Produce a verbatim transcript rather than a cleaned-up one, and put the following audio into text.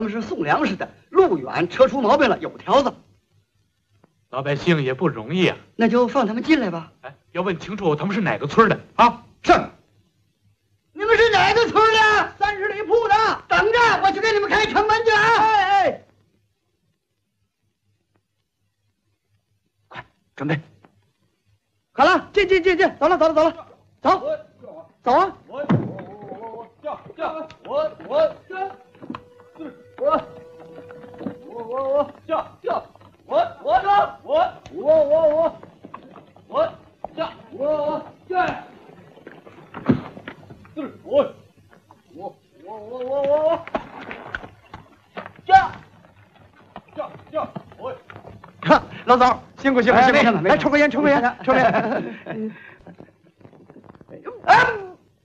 他们是送粮食的，路远车出毛病了，有条子。 老百姓也不容易啊。 那就放他们进来吧。 哎，要问清楚他们是哪个村的啊？ 是。你们是哪个村的？三十里铺的。等着，我去给你们开城门去啊！哎哎，快准备。好了，进进进进，走了走了走了，走，走啊！ 我我我我我叫叫我我叫，我我我我叫叫我我叫我我我我我叫我我叫，就是我我我我我我我叫叫叫我。 老总，辛苦辛苦辛苦，来抽根烟，抽根烟，抽根烟。